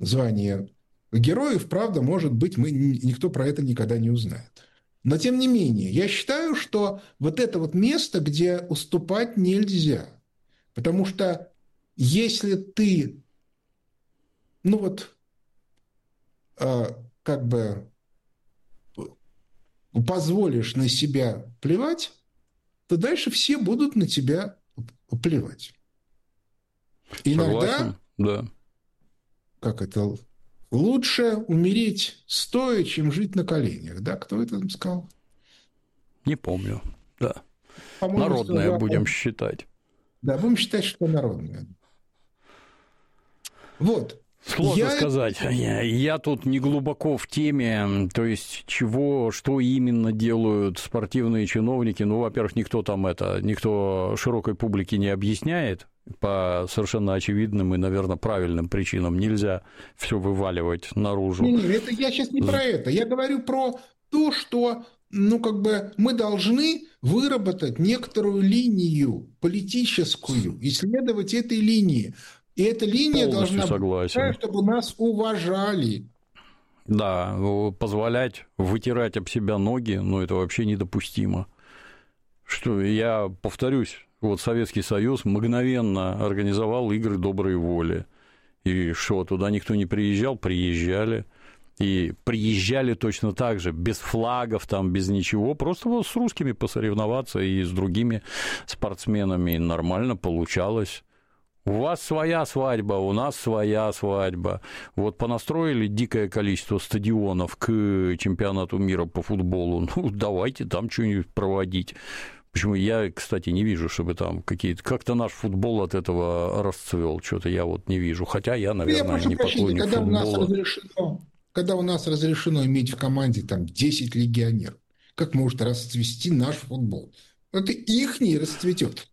звание героев, правда, может быть, никто про это никогда не узнает. Но, тем не менее, я считаю, что вот это вот место, где уступать нельзя. Потому что если ты, ну вот, как бы позволишь на себя плевать, то дальше все будут на тебя плевать. Иногда, Согласен, да. как это, лучше умереть стоя, чем жить на коленях. Да, кто это там сказал? Не помню, да. По-моему, Народное будем сказал. считать. Да, будем считать, что народное. Вот. Сложно сказать. Я тут не глубоко в теме, то есть что именно делают спортивные чиновники. Ну, во-первых, никто широкой публике не объясняет по совершенно очевидным и, наверное, правильным причинам. Нельзя все вываливать наружу. Это я сейчас не про это. Я говорю про то, что мы должны выработать некоторую линию политическую, исследовать этой линии. И эта линия Полностью должна быть такая, согласен. чтобы нас уважали. Да, позволять вытирать об себя ноги, это вообще недопустимо. Что я повторюсь, Советский Союз мгновенно организовал игры доброй воли. И что, туда никто не приезжал? Приезжали. И приезжали точно так же, без флагов, без ничего, просто с русскими посоревноваться и с другими спортсменами. Нормально получалось. У вас своя свадьба, у нас своя свадьба. Понастроили дикое количество стадионов к чемпионату мира по футболу. Давайте там что-нибудь проводить. Почему я, кстати, не вижу, чтобы там как-то наш футбол от этого расцвел. Что-то я не вижу. Хотя я, наверное, не поклонник футбола. Когда у нас разрешено иметь в команде 10 легионеров, как может расцвести наш футбол? Это их не расцветет.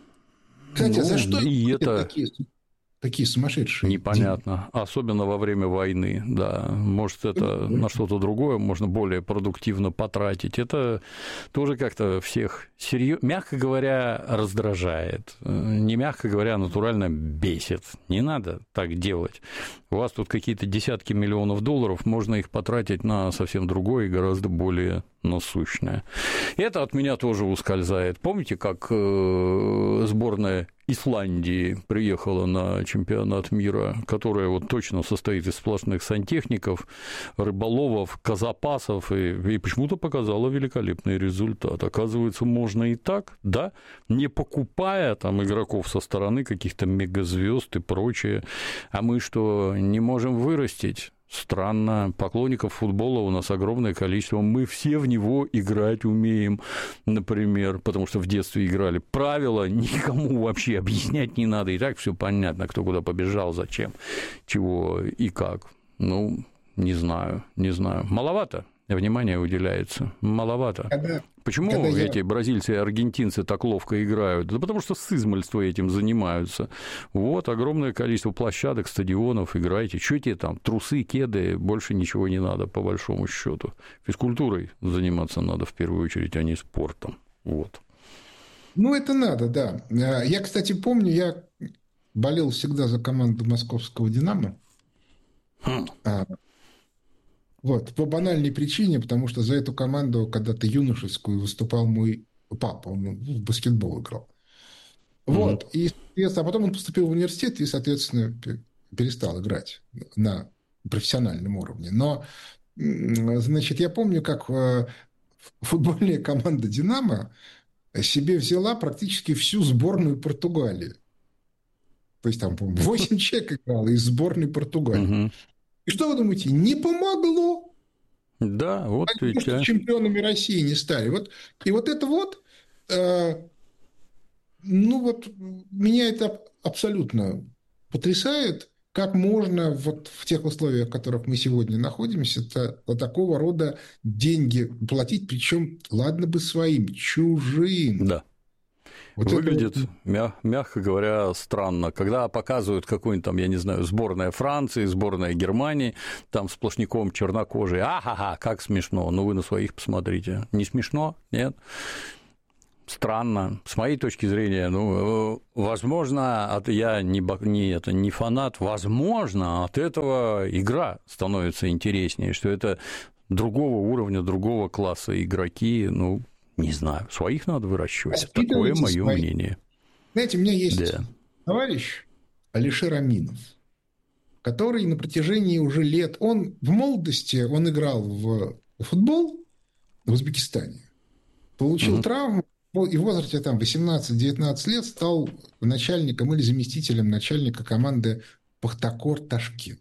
Хотя за что это такие сумасшедшие непонятно, деньги? Особенно во время войны, да. Может, это на что-то другое можно более продуктивно потратить. Это тоже как-то всех, мягко говоря, раздражает. Не мягко говоря, натурально бесит. Не надо так делать. У вас тут какие-то десятки миллионов долларов, можно их потратить на совсем другое и гораздо более насущное. Это от меня тоже ускользает. Помните, как сборная Исландии приехала на чемпионат мира, которая точно состоит из сплошных сантехников, рыболовов, казапасов, и почему-то показала великолепный результат. Оказывается, можно и так, да, не покупая игроков со стороны каких-то мегазвезд и прочее. А мы что, не можем вырастить? Странно, поклонников футбола у нас огромное количество, мы все в него играть умеем, например, потому что в детстве играли. Правила никому вообще объяснять не надо, и так все понятно, кто куда побежал, зачем, чего и как. Не знаю, маловато внимания уделяется, маловато. Почему эти бразильцы и аргентинцы так ловко играют? Да потому что с измальства этим занимаются. Огромное количество площадок, стадионов, играйте. Что тебе там, трусы, кеды, больше ничего не надо, по большому счету. Физкультурой заниматься надо в первую очередь, а не спортом. Это надо, да. Я, кстати, помню, я болел всегда за команду московского «Динамо». По банальной причине, потому что за эту команду когда-то юношескую выступал мой папа, он в баскетбол играл. И, соответственно, а потом он поступил в университет и, соответственно, перестал играть на профессиональном уровне. Но, значит, я помню, как футбольная команда «Динамо» себе взяла практически всю сборную Португалии. То есть там, по-моему, 8 человек играло из сборной Португалии. И что вы думаете, не помогло? Да, Они что чемпионами России не стали. Меня это абсолютно потрясает, как можно в тех условиях, в которых мы сегодня находимся, такого рода деньги платить, причем, ладно бы своим, чужим. Да. Выглядит, мягко говоря, странно. Когда показывают какую-нибудь я не знаю, сборная Франции, сборная Германии, там сплошняком чернокожие, как смешно, вы на своих посмотрите. Не смешно? Нет? странно. С моей точки зрения, возможно, я не фанат, возможно, от этого игра становится интереснее, что это другого уровня, другого класса игроки, не знаю, своих надо выращивать. Такое мое мнение. Знаете, у меня есть товарищ Алишер Аминов, который на протяжении уже лет, он в молодости, он играл в футбол в Узбекистане, получил травму, и в возрасте 18-19 лет стал начальником или заместителем начальника команды «Пахтакор Ташкент».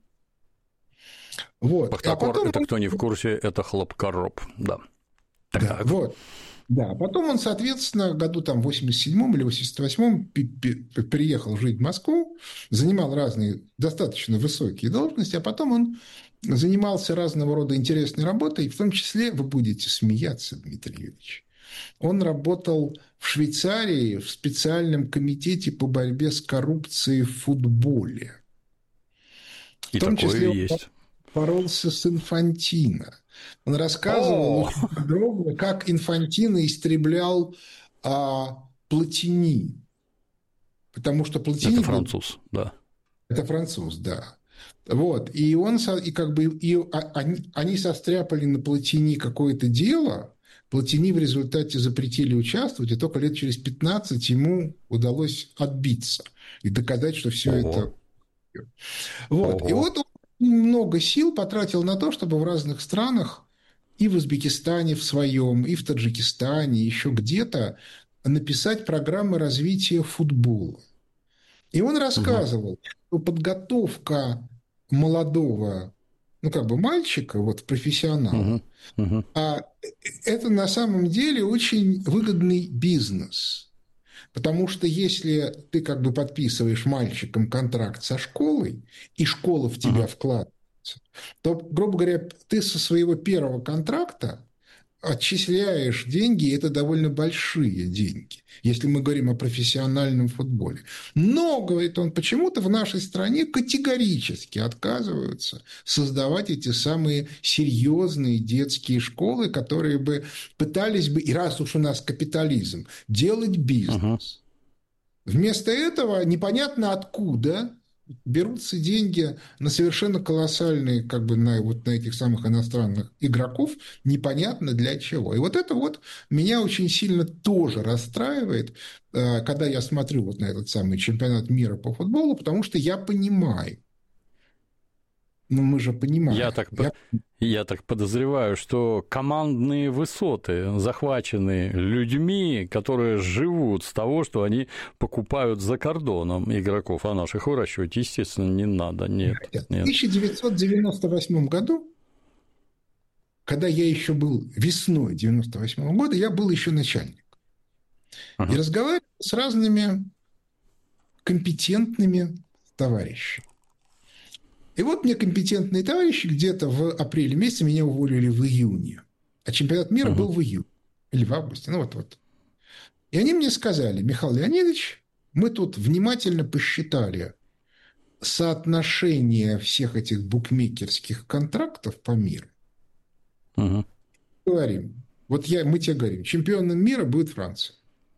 Вот. Пахтакор, это кто не в курсе, это хлопкороб, да. Да, вот. Да, потом он, соответственно, году в 87-м или 88-м переехал жить в Москву, занимал разные достаточно высокие должности, а потом он занимался разного рода интересной работой, в том числе, вы будете смеяться, Дмитрий Юрьевич, он работал в Швейцарии в специальном комитете по борьбе с коррупцией в футболе. И в том числе есть. Боролся с Инфантино. Он рассказывал очень подробно, как Инфантино истреблял Платини. Потому что Платини... Это француз, да. Это француз, да. Вот. И они состряпали на Платини какое-то дело. Платини в результате запретили участвовать, и только лет через 15 ему удалось отбиться и доказать, что все это... Вот. И вот он много сил потратил на то, чтобы в разных странах, и в Узбекистане в своем, и в Таджикистане, еще где-то, написать программы развития футбола. И он рассказывал, что подготовка молодого, мальчика, в профессионала, это на самом деле очень выгодный бизнес. Потому что если ты подписываешь мальчикам контракт со школой, и школа в тебя вкладывается, то, грубо говоря, ты со своего первого контракта отчисляешь деньги, и это довольно большие деньги, если мы говорим о профессиональном футболе. Но, говорит он, почему-то в нашей стране категорически отказываются создавать эти самые серьезные детские школы, которые бы пытались бы, и раз уж у нас капитализм, делать бизнес. Вместо этого непонятно откуда берутся деньги на совершенно колоссальные, на этих самых иностранных игроков, непонятно для чего. И это меня очень сильно тоже расстраивает, когда я смотрю на этот самый чемпионат мира по футболу, потому что я понимаю. Мы же понимаем. Я так подозреваю, что командные высоты захвачены людьми, которые живут с того, что они покупают за кордоном игроков, а наших выращивать, естественно, не надо. Нет. В 1998 году, когда я еще был весной 1998 года, я был еще начальник. И разговаривал с разными компетентными товарищами. И мне компетентные товарищи где-то в апреле месяце меня уволили в июне. А чемпионат мира был в июне. Или в августе. И они мне сказали: Михаил Леонидович, мы тут внимательно посчитали соотношение всех этих букмекерских контрактов по миру. Говорим. Мы тебе говорим, чемпионом мира будет Франция.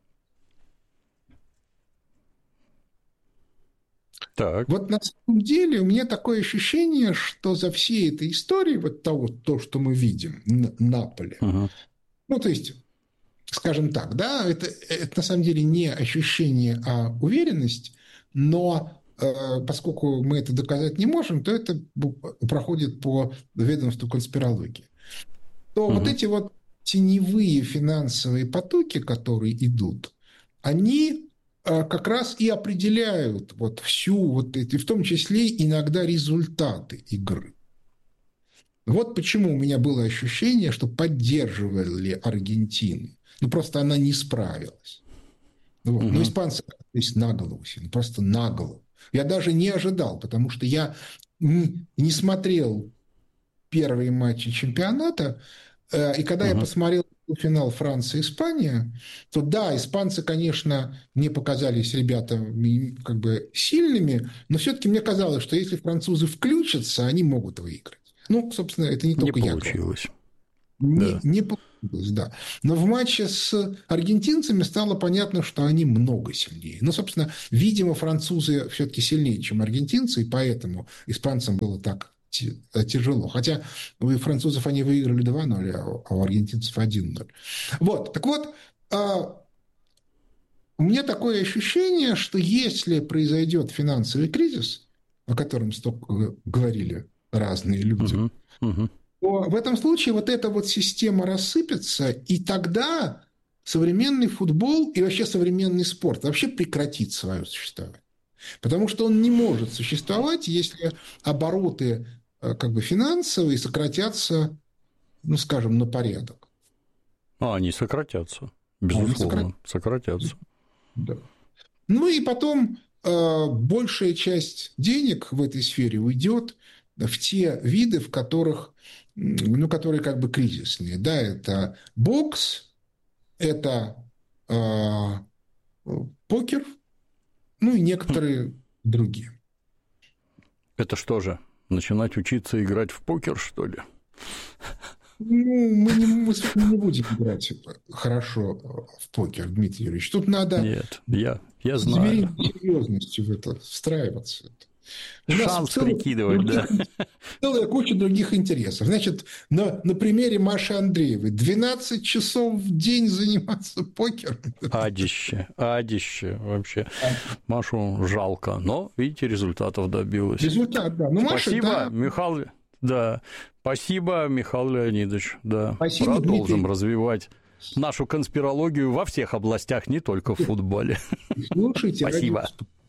Так. На самом деле у меня такое ощущение, что за всей этой историей то, что мы видим на поле, то есть, скажем так, да, это на самом деле не ощущение, а уверенность, но поскольку мы это доказать не можем, то это проходит по ведомству конспирологии. То эти теневые финансовые потоки, которые идут, они как раз и определяют всю и в том числе иногда результаты игры. Почему у меня было ощущение, что поддерживали Аргентину. Просто она не справилась. Но испанцы оказались на голову, просто на голову. Я даже не ожидал, потому что я не смотрел первые матчи чемпионата, и когда я посмотрел финал Франция-Испания, то да, испанцы, конечно, мне показались ребята сильными, но все-таки мне казалось, что если французы включатся, они могут выиграть. Собственно, это не только я. Не получилось. Не получилось, да. Но в матче с аргентинцами стало понятно, что они много сильнее. Ну, собственно, видимо, французы все-таки сильнее, чем аргентинцы, и поэтому испанцам было так тяжело. Хотя у французов они выиграли 2-0, а у аргентинцев 1-0. Вот, так вот, у меня такое ощущение, что если произойдет финансовый кризис, о котором столько говорили разные люди, то в этом случае вот эта вот система рассыпется, и тогда современный футбол и вообще современный спорт вообще прекратит свое существование. Потому что он не может существовать, если обороты как бы финансовые сократятся, ну, скажем, на порядок. Они сократятся, безусловно, сократятся. Да. Ну и потом большая часть денег в этой сфере уйдет в те виды, в которых, ну, которые как бы кризисные. Да, это бокс, это покер, ну и некоторые другие. Это что же, начинать учиться играть в покер, что ли? Ну, мы не будем играть хорошо в покер, Дмитрий Юрьевич. Тут надо я знаю. серьезностью в это встраиваться. Шанс прикидывать, да. Целая куча других интересов. Значит, на примере Маши Андреевой 12 часов в день заниматься покером. Адище вообще. Машу жалко, но, видите, результатов добилась. Результат, да. Ну, спасибо, Маша, да. Михаил. Да, спасибо, Михаил Леонидович. Да, спасибо, продолжим Дмитрий. развивать нашу конспирологию во всех областях, не только в футболе. Слушайте, спасибо.